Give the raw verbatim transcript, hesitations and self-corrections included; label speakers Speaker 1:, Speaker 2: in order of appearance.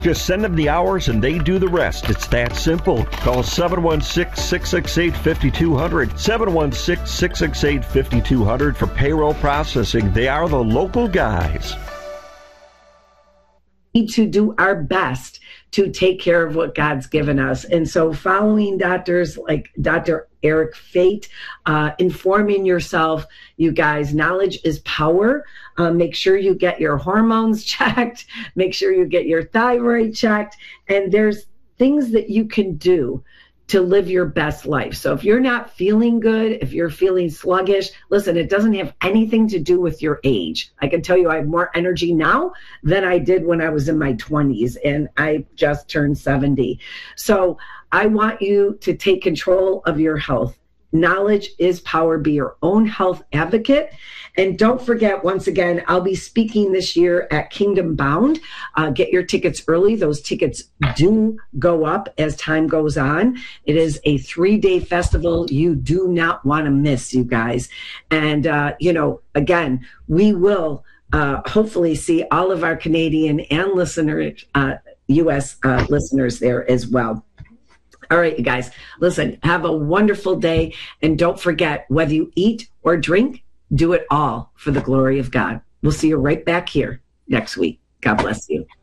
Speaker 1: Just send them the hours and they do the rest. It's that simple. Call seven one six, six six eight, five two zero zero, seven one six, six six eight, five two zero zero for payroll processing. They are the local guys.
Speaker 2: Need to do our best to take care of what God's given us. And so following doctors like Doctor Eric Fate, uh, informing yourself, you guys, knowledge is power. Uh, make sure you get your hormones checked. Make sure you get your thyroid checked. And there's things that you can do to live your best life. So if you're not feeling good, if you're feeling sluggish, listen, it doesn't have anything to do with your age. I can tell you I have more energy now than I did when I was in my twenties, and I just turned seventy. So I want you to take control of your health. Knowledge is power. Be your own health advocate. And don't forget, once again, I'll be speaking this year at Kingdom Bound. Uh, get your tickets early. Those tickets do go up as time goes on. It is a three-day festival you do not want to miss, you guys. And, uh, you know, again, we will uh, hopefully see all of our Canadian and listener, uh, U S uh, listeners there as well. All right, you guys, listen, have a wonderful day. And don't forget, whether you eat or drink, do it all for the glory of God. We'll see you right back here next week. God bless you.